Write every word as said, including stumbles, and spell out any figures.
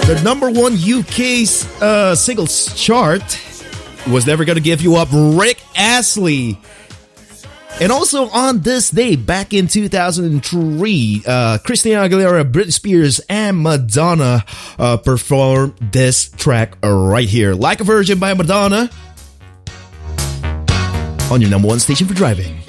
The number one U K uh, singles chart was Never Gonna Give You Up, Rick Astley. And also on this day, back in two thousand three, uh, Christina Aguilera, Britney Spears, and Madonna uh, performed this track right here. Like a Virgin by Madonna on your number one station for driving.